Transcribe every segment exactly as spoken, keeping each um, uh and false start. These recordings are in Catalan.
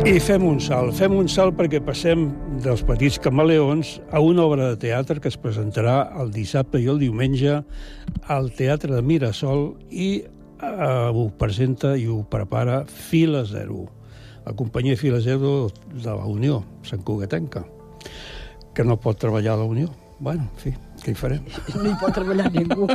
I fem un salt. Fem un salt perquè passem dels Petits Camaleons a una obra de teatre que es presentarà el dissabte i el diumenge al Teatre de Mirasol i eh, ho presenta i ho prepara Fila Zero, la companyia Fila Zero de la Unió, Sant Cugatenca, que no pot treballar a la Unió. Bueno, en fi, què hi farem? No hi pot treballar ningú.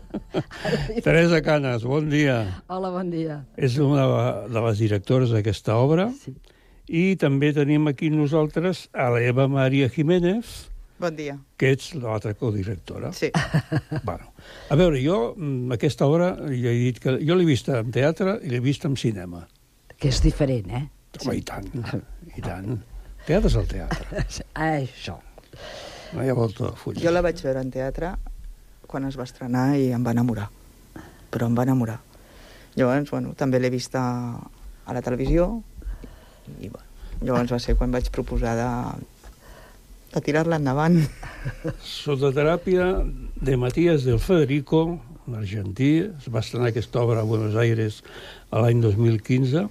Teresa Canes, bon dia. Hola, bon dia. És una de les directores d'aquesta obra. Sí. I també tenim aquí nosaltres a l'Eva Maria Jiménez, Bon dia. que ets l'altra codirectora. Sí. Bueno, a veure, jo mm, aquesta obra, ja he dit que jo l'he vista en teatre i l'he vista en cinema. Que és diferent, eh? Home, i tant, i tant. Teatre és el teatre. Ah, això. No hi ha volta de full. Jo la vaig veure en teatre quan es va estrenar i em va enamorar. Però em va enamorar. Llavors, bueno, també l'he vista a la televisió i, bueno, llavors va ser quan vaig proposar de, de tirar-la endavant. Sota teràpia de Matías del Federico, un argentí, es va estrenar aquesta obra a Buenos Aires l'any dos mil quinze,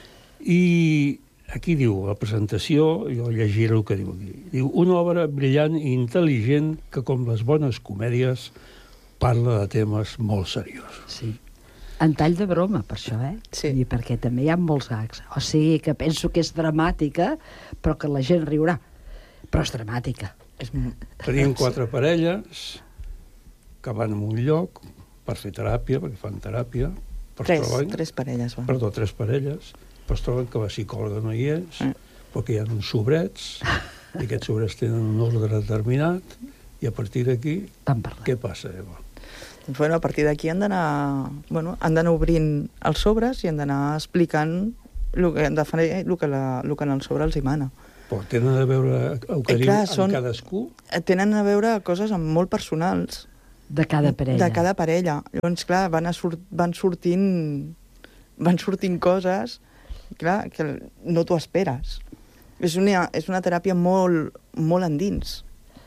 i aquí diu, la presentació, jo llegiré el que diu aquí. Diu, una obra brillant i intel·ligent que, com les bones comèdies, parla de temes molt seriosos. Sí. En tall de broma, per això, eh? Sí. I perquè també hi ha molts gags. O sigui, que penso que és dramàtica, però que la gent riurà. Però és dramàtica. És... Tenien quatre parelles que van a un lloc per fer teràpia, perquè fan teràpia. Però es Tres, troben, tres parelles, va. perdó, tres parelles, però es troben que la psicòloga no hi és, Mm. perquè hi ha uns sobrets, i aquests sobrets tenen un ordre determinat, i a partir d'aquí, Van parlar. què passa, Eva? Doncs, bueno, a partir d'aquí han d'anar bueno, han d'anar obrint els sobres i han d'anar explicant el que han de fer, el que, la, el que en el sobre els hi mana. Però tenen a veure el que Eh, diu clar, en són- cadascú? Eh, Tenen a veure coses molt personals. De cada parella. De cada parella. Llavors, clar, van, a sur van sortint van sortint coses, clar, que no t'ho esperes. És una, és una teràpia molt, molt endins.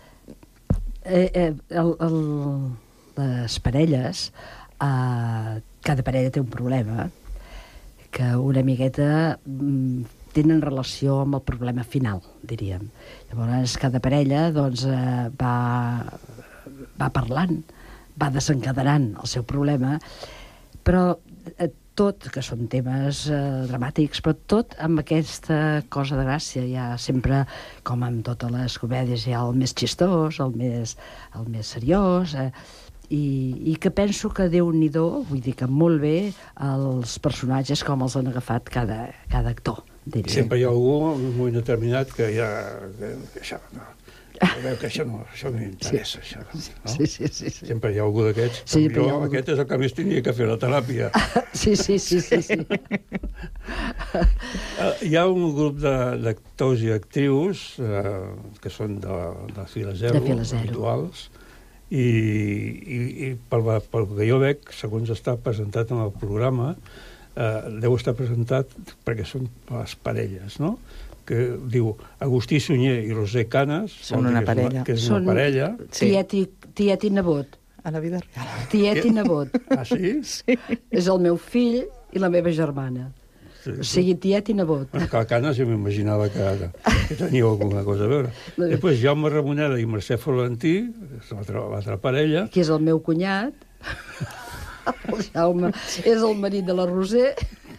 Eh, eh, el, el, les parelles, eh, cada parella té un problema que una miqueta mm, tenen relació amb el problema final, diríem. Llavors, cada parella doncs, eh, va, va parlant, va desencadenant el seu problema, però eh, tot, que són temes eh, dramàtics, però tot amb aquesta cosa de gràcia. Hi ha sempre, com amb totes les comèdies, hi ha el més xistós, el més, el més seriós, eh, i, i que penso que Déu-n'hi-do, vull dir que molt bé els personatges com els han agafat cada, cada actor, diria. Sempre hi ha algú en un moment determinat que ja... Que, que això, no, que veu que això no, això no m'interessa, Sí. això, no? Sí, sí, sí, sí. Sempre hi ha algú d'aquests. Sí, Sí, però hi ha jo, algú. aquest és el que més tenia que fer la teràpia. Sí, sí, sí, sí, sí. Uh, hi ha un grup de- d'actors i actrius uh, que són de, de Fila Zero, De Fila Zero. habituals, i, i, i pel, pel que jo veig, segons està presentat en el programa, uh, deu estar presentat perquè són les parelles, no? Que diu Agustí Sunyer i Roser Canes, Són vol dir una que és parella. que és Són- una parella. Sí. Tiet i, tiet i nebot. A la vida real. Tiet i nebot. Ah, sí? Sí. És el meu fill i la meva germana. Sí, O sigui, tiet i nebot. Bueno, que a Canes jo m'imaginava que, que teníeu alguna cosa a veure. Després Jaume Ramoneda i Mercè Florentí, és l'altra l'altra parella, Que és el meu cunyat. El Jaume és el marit de la Roser.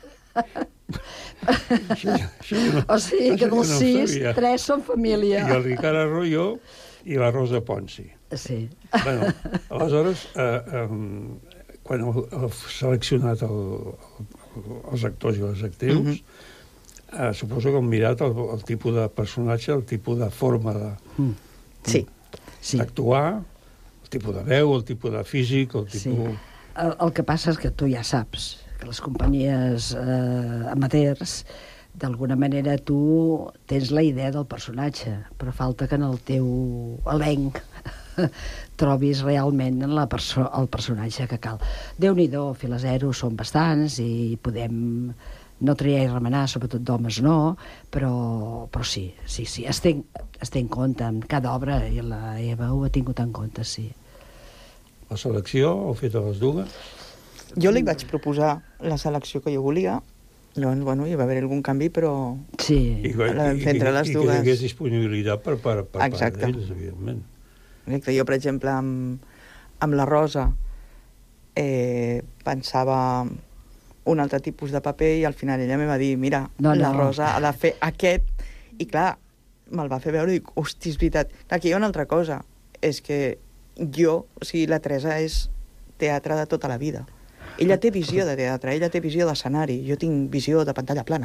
això, això jo no, O sigui que això jo dels no ho sis, sabia. tres són família. I el Ricard Arroyo i la Rosa Ponsi. Sí. Bueno, aleshores, eh, eh, quan heu, heu seleccionat el, el, els actors i les actrius, uh -huh. eh, suposo que heu mirat el, el tipus de personatge, el tipus de forma de, Mm. Sí. Sí. d'actuar, el tipus de veu, el tipus de físic, el Sí. tipus... El, el que passa és que tu ja saps que les companyies eh, amateurs, d'alguna manera tu tens la idea del personatge, però falta que en el teu elenc trobis realment la perso el personatge que cal. Déu-n'hi-do, Fila Zero són bastants i podem no triar i remenar, sobretot d'homes no, però, però sí, sí, sí, es té, es té en compte en cada obra, i la Eva ho ha tingut en compte, sí. La selecció heu fet a les dues? Jo li vaig proposar la selecció que jo volia Llavors, bueno, hi va haver algun canvi, però... Sí. I, La vam fer entre les i, dues. I que hi hagués disponibilitat per, per, per part Exacte. d'ells, evidentment. Exacte. Jo, per exemple, amb, amb la Rosa eh, pensava un altre tipus de paper i al final ella me va dir, mira, No, la no. Rosa ha de fer aquest. I clar, me'l va fer veure i dic, hosti, és veritat. Clar, aquí hi ha una altra cosa. És que jo, o sigui, la Teresa és teatre de tota la vida. Ella té visió de teatre, ella té visió d'escenari. Jo tinc visió de pantalla plana.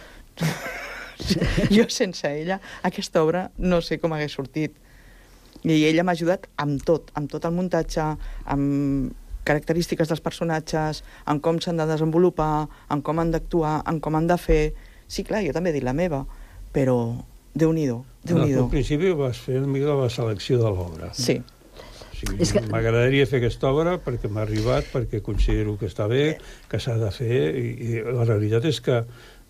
Jo sense ella, aquesta obra no sé com hagués sortit. I ella m'ha ajudat amb tot, amb tot el muntatge, amb característiques dels personatges, en com s'han de desenvolupar, en com han d'actuar, en com han de fer... Sí, clar, jo també he dit la meva, però Déu-n'hi-do, Déu-n'hi-do. Al principi vas fer una mica la selecció de l'obra. Sí. O sigui, És que- m'agradaria fer aquesta obra perquè m'ha arribat, perquè considero que està bé, que s'ha de fer, i, i la realitat és que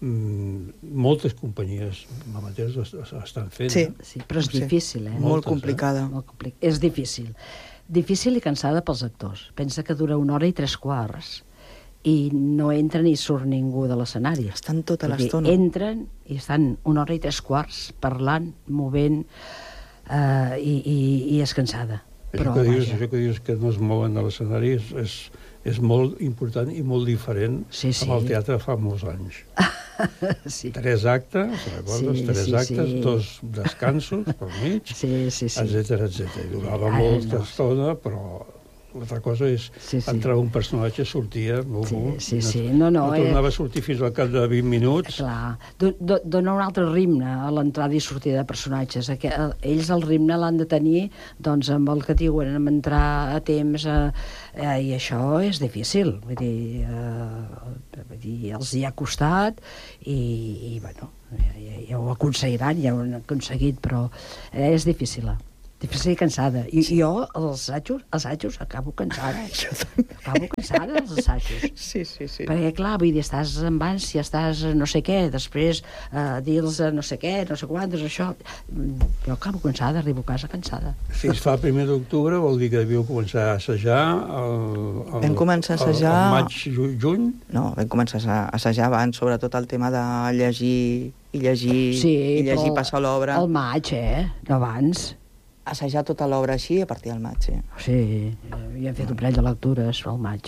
mm, moltes companyies amateurs es- es- estan fent. Sí. eh? Sí, però és Sí. difícil, eh? Molt Moltes, eh? complicada. Molt compli... És difícil. Difícil i cansada pels actors. Pensa que dura una hora i tres quarts i no entra ni surt ningú de l'escenari. Estan tota Vull dir, l'estona. Entren i estan una hora i tres quarts parlant, movent, eh, i, i, i és cansada. Això, Però, que dius, vaja, això que dius que no es mouen a l'escenari és, és, és molt important i molt diferent Sí, sí. amb el teatre fa molts anys. sí. Tres actes, recordes? Sí, Tres sí, actes, sí. dos descansos per mig, Sí, sí, sí. etcètera, etcètera. Durava Ara molta no. estona, però l'altra cosa és Sí, sí. entrar un personatge, sortia... Bu, Sí, bu, sí, sí. No, no, no eh. tornava a sortir fins al cap de vint minuts. Clar, do, do, dona un altre ritme a l'entrada i sortida de personatges. Aqu ells el ritme l'han de tenir doncs, amb el que diuen, amb entrar a temps, eh, eh, i això és difícil. Vull dir, eh, vull dir els hi ha costat i, i bueno, ja, ja ho aconseguiran, ja ho han aconseguit, però eh, és difícil. Difícil i cansada. I sí. Jo, els assajos, els assajos, acabo cansada. Jo també. Acabo cansada dels assajos. Sí, sí, sí. Perquè, clar, vull dir, estàs amb ànsia, estàs no sé què, després eh, dir-los no sé què, no sé quantos, això... Mm, Jo acabo cansada, arribo a casa cansada. Si es fa el primer d'octubre vol dir que devíeu començar a assajar el, el, Vam començar a assajar- el, el maig, ju- juny. No, vam començar a assajar abans, sobretot el tema de llegir i llegir, Sí, i llegir, però passar l'obra. Al maig, eh? No abans. Assajar tota l'obra així a partir del maig, sí. Sí, ja hem fet un parell de lectures al maig.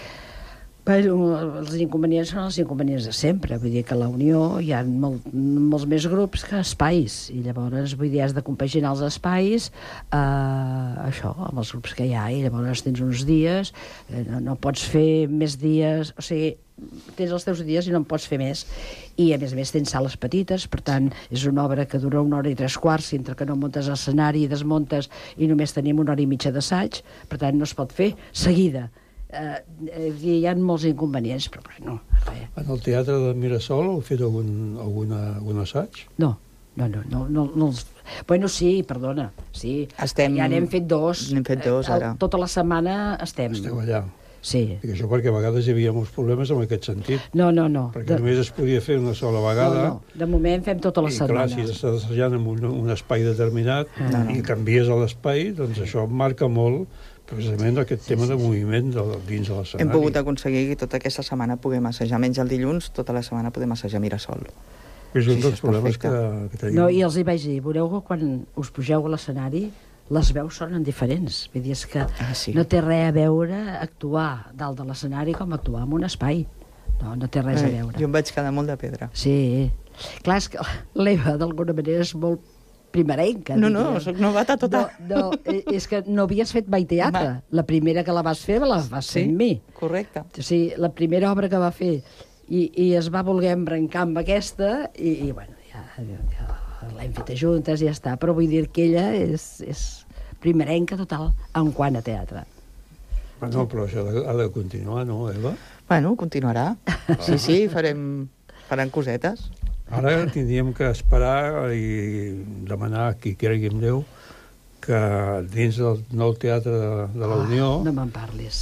Però els inconvenients són els inconvenients de sempre. Vull dir que a la Unió hi ha molt, molts més grups que espais. I llavors, vull dir, has de compaginar els espais, eh, això, amb els grups que hi ha. I llavors tens uns dies, eh, no, no pots fer més dies... O sigui, tens els teus dies i no en pots fer més. I, a més a més, tens sales petites, per tant, és una obra que dura una hora i tres quarts, entre que no muntes escenari i desmuntes, i només tenim una hora i mitja d'assaig, per tant, no es pot fer seguida. Eh, hi ha molts inconvenients, però no, res. En el teatre de Mirasol heu fet algun, alguna, algun assaig? No, no, no, no, no, no els... Bueno, sí, perdona, sí. Estem- Ja n'hem fet dos. N'hem fet dos, Eh, ara. Tota la setmana estem. Esteu allà. Sí. Dic això perquè a vegades hi havia molts problemes en aquest sentit, No, no, no. perquè només es podia fer una sola vegada, no, no. De moment fem tota la i setmana. clar, si estàs assajant en un, un espai determinat No, no. i canvies a l'espai, doncs això marca molt precisament aquest Sí, tema sí, de sí. moviment de, dins de l'escenari. Hem pogut aconseguir que tota aquesta setmana puguem assajar, menys el dilluns, tota la setmana podem assajar Mirasol. És un Sí, dels sí, és problemes que, perfecte. que tenim. No, i els hi vaig dir, veureu que quan us pugeu a l'escenari les veus sonen diferents. Vull dir, és que Ah, sí. no té res a veure actuar dalt de l'escenari com actuar en un espai. No, no té res a Eh, veure. Jo em vaig quedar molt de pedra. Sí. Clar, és que l'Eva, d'alguna manera, és molt primerenca. No, no, diríem. soc novata tota. No, no, eh, és que no havies fet mai teatre. Va. La primera que la vas fer, la vas fer amb mi. Correcte. O sigui, la primera obra que va fer i, i es va voler embrancar amb aquesta i, i bueno, ja, ja l'hem fet juntes i ja està, però vull dir que ella és, és primerenca total en quant a teatre. Ah, no, però això ha de, ha de continuar, no, Eva? Bueno, continuarà. Sí, sí, farem, farem cosetes. Ara tindríem que esperar i demanar a qui cregui en Déu que dins del nou teatre de, de la Unió, Ah, no me'n parlis.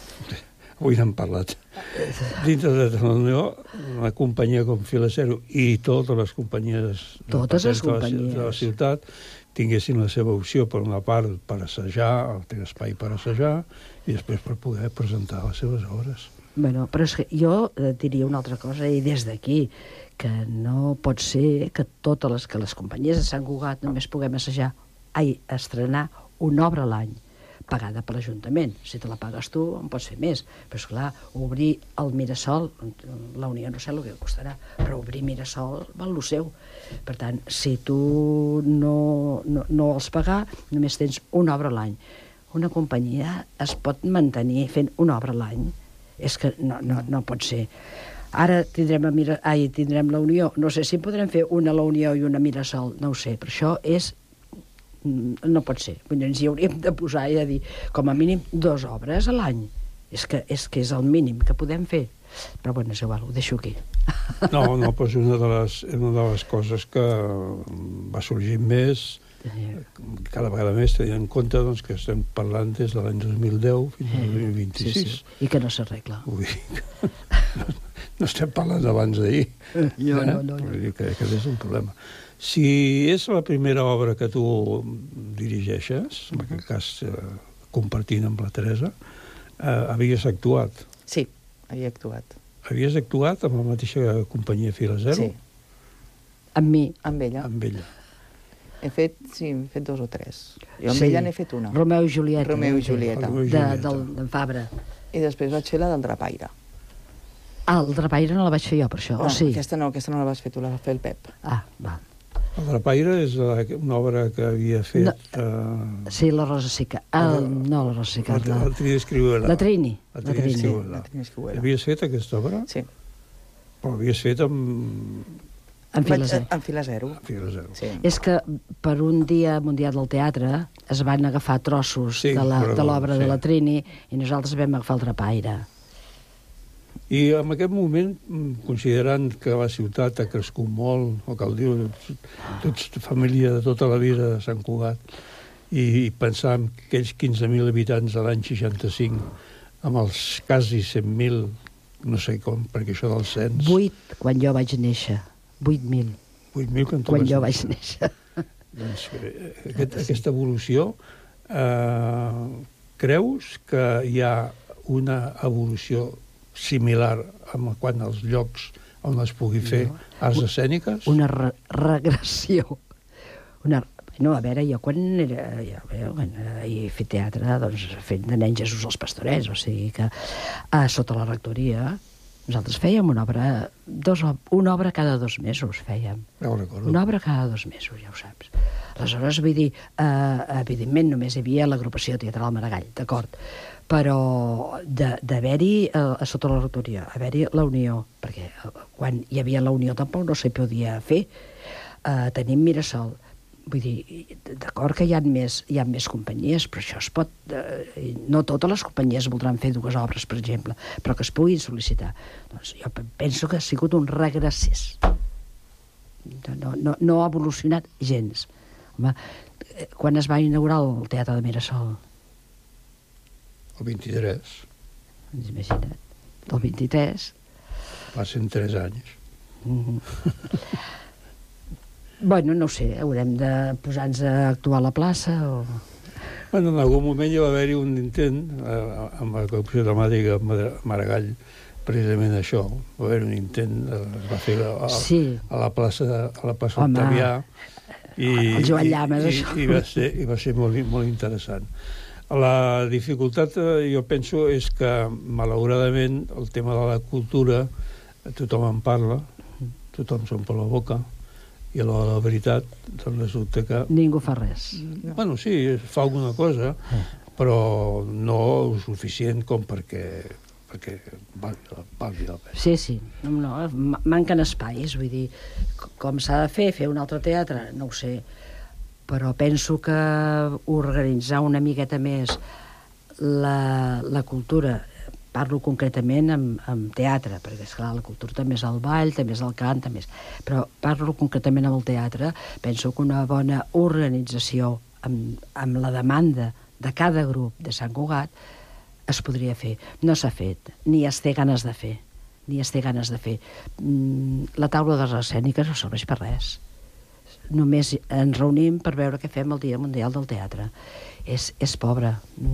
avui n'hem parlat, dins del teatre de la Unió, una companyia com Fila Zero i totes les companyies de Totes les patents de la, companyies. de la ciutat tinguessin la seva opció, per una part, per assajar, el té espai per assajar, i després per poder presentar les seves obres. Bueno, però és que jo diria una altra cosa, i des d'aquí, que no pot ser que totes les, que les companyies de Sant Cugat només puguem assajar, ai, estrenar una obra a l'any, pagada per l'Ajuntament. Si te la pagues tu, en pots fer més. Però, esclar, obrir el Mirasol, la Unió no sé el que costarà, però obrir Mirasol val el seu. Per tant, si tu no, no, no vols pagar, només tens una obra a l'any. Una companyia es pot mantenir fent una obra a l'any. És que no, no, no pot ser. Ara tindrem, a Mira... Ai, tindrem la Unió. No sé si podrem fer una a la Unió i una a Mirasol, no ho sé, però això és... no pot ser. Vull dir, ens hi hauríem de posar i de dir, com a mínim, dues obres a l'any. És que, és que és el mínim que podem fer. Però, bueno, és igual, ho deixo aquí. No, no, però és una de les, una de les coses que va sorgir més, cada vegada més, tenint en compte doncs, que estem parlant des de l'any dos mil deu fins al dos mil vint-i-sis. Sí, sí. I que no s'arregla. Vull dir que no, no estem parlant d'abans d'ahir. No, no, no. Vull dir que aquest és un problema. Si és la primera obra que tu dirigeixes, en aquest cas eh, compartint amb la Teresa, eh, havies actuat. Sí, havia actuat. Havies actuat amb la mateixa companyia Fila Zero? Sí. Amb mi. Amb ella. Amb ella. He fet, sí, he fet dos o tres. Jo amb Sí. ella n'he fet una. Romeu i Julieta. Romeu i Julieta. Romeu i De, Julieta. del, d'en Fabra. I després vaig fer la del Drapaire. Ah, el Drapaire no la vaig fer jo, per això. No, o sí? aquesta no, aquesta no la vas fer tu, la va fer el Pep. Ah, va. El Drapaire és la, una obra que havia fet... No. Eh, Sí, la Rosa Sica. El, no, la Rosa Sica. la, La, la Trini Escribuela. la Trini. La La Trini Trini. Escribuela. La Trini Escribuela. Havies fet aquesta obra? Sí. Però l'havies fet amb... En Vaig, fila zero. en fila zero. amb Fila Zero. Sí. És que per un dia mundial del teatre es van agafar trossos Sí, de la- però- de l'obra sí. de la Trini i nosaltres vam agafar el Drapaire. I en aquest moment, mm, considerant que la ciutat ha crescut molt, o cal dir, tots família de tota la vida de Sant Cugat, i, i pensar en aquells quinze mil habitants de l'any seixanta-cinc, amb els quasi cent mil, no sé com, perquè això del cens... Vuit quan jo vaig néixer. Vuit mil. vuit mil quan, tu Quan vas jo néixer. vaig néixer. Doncs, eh, aquest, aquesta evolució, eh, creus que hi ha una evolució similar en quant als llocs on es pugui fer arts escèniques? Una re regressió. Una... No, a veure, jo quan era... Jo, jo, quan he fet teatre, doncs, fent de nen Jesús els Pastorets, o sigui que a sota la rectoria nosaltres fèiem una obra, dos, una obra cada dos mesos fèiem. Ja ho recordo. Una obra cada dos mesos, ja ho saps. Aleshores, vull dir, eh, evidentment només hi havia l'agrupació teatral Maragall, d'acord, però d'haver-hi, eh, a sota la rectoria, haver-hi la Unió, perquè eh, quan hi havia la Unió tampoc no s'hi podia fer, eh, tenim Mirasol. Vull dir, d'acord que hi ha més, hi ha més companyies, però això es pot... Eh, no totes les companyies voldran fer dues obres, per exemple, però que es puguin sol·licitar. Doncs jo penso que ha sigut un regressís. No, no, no ha evolucionat gens. Home, quan es va inaugurar el Teatre de Mirasol? El vint-i-tres. Doncs imagina't. El vint-i-tres. Passen tres anys. Mm-hmm. Bueno, no ho sé, haurem de posar-nos a actuar a la plaça o... Bueno, en algun moment hi va haver-hi un intent eh, amb la corrupció dramàtica a Maragall, precisament això. Va haver un intent, eh, es va fer a, Sí. a la plaça, a la plaça Home, Octavià. I, el Joan Llames, i, això. I, i va ser, i va ser molt, molt interessant. La dificultat, eh, jo penso, és que, malauradament, el tema de la cultura, tothom en parla, tothom s'omple la boca, i a l'hora de la veritat, doncs resulta que... Ningú fa res. No. Bueno, sí, fa alguna cosa, però no suficient com perquè, perquè valgui, valgui la pena. Sí, sí. No, no, manquen espais, vull dir, com s'ha de fer, fer un altre teatre, no ho sé, però penso que organitzar una miqueta més la, la cultura, parlo concretament amb, amb teatre, perquè, esclar, la cultura també és el ball, també és el cant, també és... Però parlo concretament amb el teatre, penso que una bona organització amb, amb la demanda de cada grup de Sant Cugat es podria fer. No s'ha fet, ni es té ganes de fer, ni es té ganes de fer. Mm, la taula de les escèniques no serveix per res. només ens reunim per veure què fem el Dia Mundial del Teatre. És, és pobre.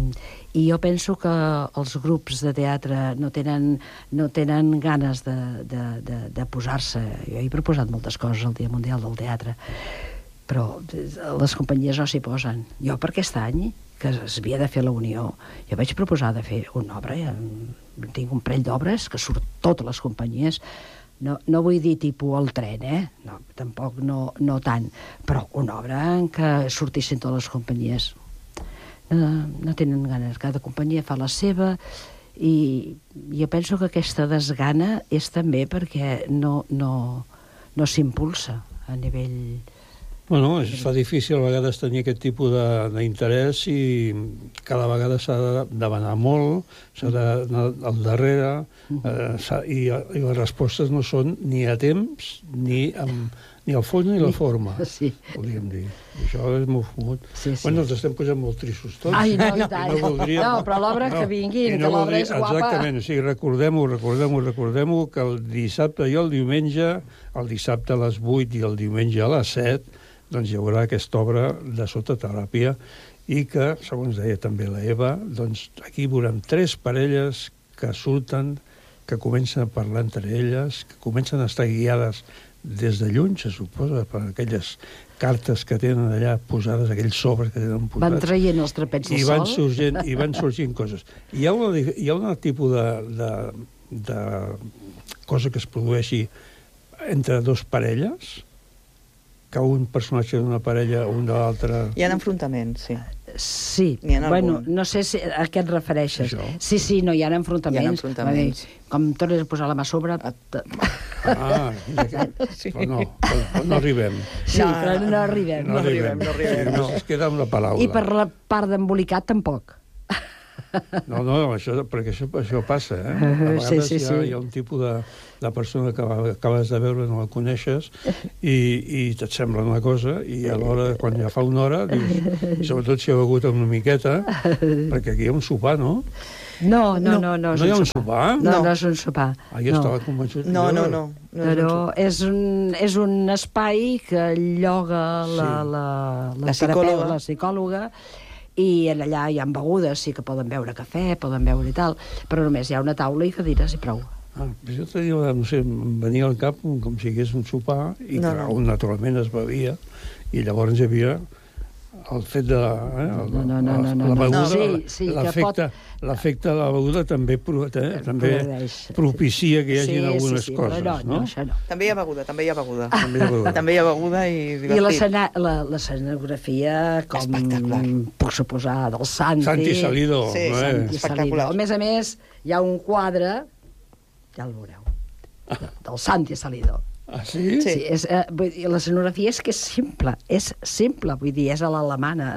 I jo penso que els grups de teatre no tenen, no tenen ganes de, de, de, de posar-se. Jo he proposat moltes coses al Dia Mundial del Teatre, però les companyies no s'hi posen. Jo per aquest any, que es havia de fer la Unió, jo vaig proposar de fer una obra, ja tinc un parell d'obres que surt totes les companyies. No, no vull dir tipus el tren, eh? No, tampoc no, no tant, però una obra en què sortissin totes les companyies. No, no tenen ganes, cada companyia fa la seva, i jo penso que aquesta desgana és també perquè no, no, no s'impulsa a nivell... Bueno, es fa difícil a vegades tenir aquest tipus d'interès i cada vegada s'ha de demanar molt, s'ha d'anar al darrere, eh, i, i les respostes no són ni a temps, ni, amb, ni al fons ni la forma, sí. Podríem dir. I això és molt fumut. Sí, sí. Bueno, ens estem posant molt tristos tots. Ai, no, i tant. No, voldria... no però l'obra no, que vinguin, no que l'obra és guapa. Exactament, sí, recordem-ho, recordem-ho, recordem-ho, que el dissabte i el diumenge, el dissabte a les vuit i el diumenge a les set, doncs hi haurà aquesta obra de sototeràpia i que, segons deia també la Eva, doncs aquí veurem tres parelles que surten, que comencen a parlar entre elles, que comencen a estar guiades des de lluny, se suposa, per aquelles cartes que tenen allà posades, aquells sobres que tenen posats. Van traient els trapets del I van sol. sorgint, i van sorgint coses. Hi ha, una, hi ha un tipus de, de, de cosa que es produeixi entre dos parelles, que un personatge d'una parella o un de l'altre... Hi ha enfrontaments, sí. Sí, ha bueno, algun. no sé si, a què et refereixes. Això. Sí, sí, no, hi ha enfrontaments. Hi ha enfrontaments. Dir, com tornes a posar la mà a sobre... Ah, sí. Però no, però no arribem. Sí, No, però no arribem. no arribem, no arribem, no. Es queda amb la paraula. I per la part d'embolicat, tampoc. No, no, això, perquè això, això passa, eh? A Uh, vegades sí, sí, hi, ha, sí. hi ha un tipus de, de persona que acabes de veure, no la coneixes, i, i et sembla una cosa, i alhora, quan ja fa una hora, dius, sobretot si ha begut una miqueta, perquè aquí hi ha un sopar, no? No, no, no. No, No hi ha un sopar? No, No. no és un sopar. Ah, jo estava convençut. No, Jo- no, no. no és un Però sopar. és un, és un espai que lloga la, Sí. la, la, La psicòloga. terapeuta, la psicòloga, i en allà hi ha begudes, sí que poden beure cafè, poden beure i tal, però només hi ha una taula i cadires i prou. Ah, jo tenia, no sé, em venia al cap com si hi hagués un sopar i No, que no. un naturalment es bevia i llavors hi havia el fet de... Eh, el, No, no, no, no, no, la no. beguda, Sí, sí, que l'efecte l'efecte de la beguda també, pro, eh, també Produeix. propicia que hi hagi Sí, algunes sí, sí, coses, però no, no? no, això no. També hi ha beguda, també hi ha beguda. També hi ha beguda. També hi ha beguda i I divertit. l'escena- la- l'escenografia, com Espectacular. puc suposar, del Santi... Santi Salido, Sí, no, eh? Santi Espectacular. Salido. A més a més, hi ha un quadre, ja el veureu, del Santi Salido. Ah, sí? Sí. Sí, és, eh, vull dir, l'escenografia és que és simple, és simple, vull dir, és a l'alemana,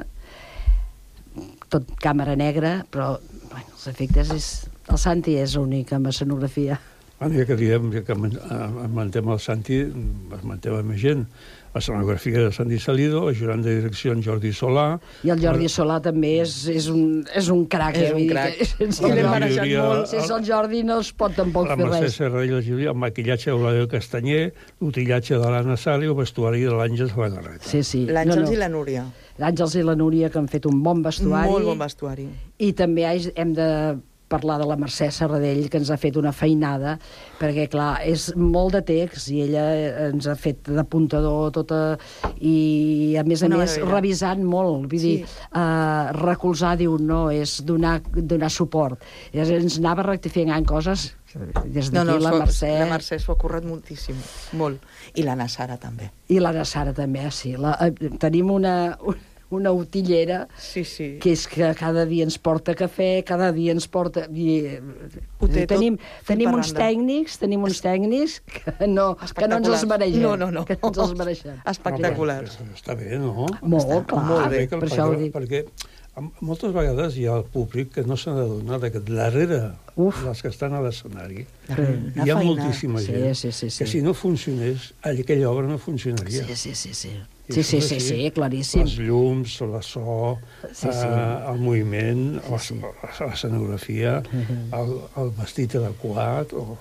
tot càmera negra, però bueno, els efectes és... El Santi és únic amb escenografia. Bueno, ja que diem ja que esmentem el Santi, esmentem a més gent. L'escenografia de Santi Salido, ajudant de direcció en Jordi Solà. I el Jordi Solà també és, és, un, és un crac. És eh? un Vull dir crac. que sense I l'hem el Jordi- barrejat molt. Sense el Jordi no es pot tampoc La fer Mercè res. Serra i la Júlia, el maquillatge d'Eulàlia Castanyer, l'utillatge de l'Anna Sala i el vestuari de l'Àngels Balagarreta. Sí, sí. L'Àngels No, no. i la Núria. L'Àngels i la Núria, que han fet un bon vestuari. Molt bon vestuari. I també hem de parlar de la Mercè Serradell, que ens ha fet una feinada, perquè, clar, és molt de text, i ella ens ha fet d'apuntador tota... I, a més a Una més, meravella. revisant molt. Vull Sí. dir, uh, recolzar, diu, no, és donar, donar suport. I ens anava rectificant coses des d'aquí, No, no, la s'ho- Mercè... la Mercè s'ho ha currat moltíssim, molt. I l'Anna Sara també. I l'Anna Sara també, sí. La, eh, tenim una, una utillera Sí, sí. que és que cada dia ens porta cafè, cada dia ens porta... I, eh, Ho té tot tenim fil tenim per uns randa. tècnics, tenim uns tècnics que no, que no ens els mereixem. No, no, no. Que no ens els mereixem. Espectacular. No, està bé, no? Molt, Està clar. molt bé, que el Per això ho perquè, dic. perquè am- moltes vegades hi ha el públic que no s'ha d'adonat que darrere Uf. dels que estan a l'escenari Una hi ha feina. moltíssima Sí, gent sí, sí, sí. que si no funcionés, aquella obra no funcionaria. Sí, sí, sí, sí. I Sí, això sí, és sí, així. sí, claríssim. Les llums, la so, Sí, sí. eh, el moviment, Sí, sí. l'escenografia, el, el vestit adequat... O...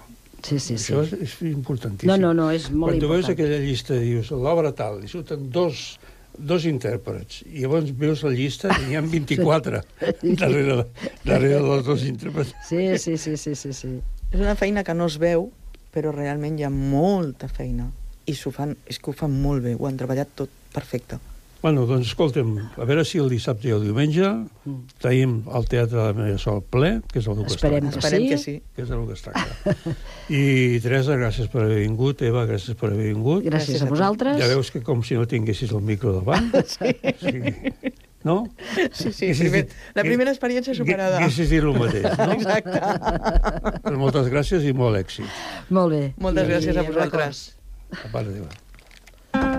Sí, sí, sí. Això és, és importantíssim. No, no, no, és molt Quan tu veus important. aquella llista, dius, l'obra tal, i surten dos, dos intèrprets, i llavors veus la llista i n'hi ha vint-i-quatre darrere, darrere dels dos intèrprets. Sí, sí, sí, sí, sí, sí. És una feina que no es veu, però realment hi ha molta feina. I s'ho fan, és que ho fan molt bé, ho han treballat tot perfecte. Bueno, doncs escoltem, a veure si el dissabte i el diumenge tenim el Teatre de la Mirasol ple, que és el que es Esperem tracta. que Esperem sí. que sí. Que és el que es tracta. I Teresa, gràcies per haver vingut. Eva, gràcies per haver vingut. Gràcies Gràcies a a tu. vosaltres. Ja veus que com si no tinguessis el micro davant. Sí. sí. No? Sí, sí, Haguessis primer, dit- la primera experiència superada. Haguessis dit el mateix, no? Exacte. Però moltes gràcies i molt èxit. Molt bé. Moltes I gràcies a records. vosaltres. A part de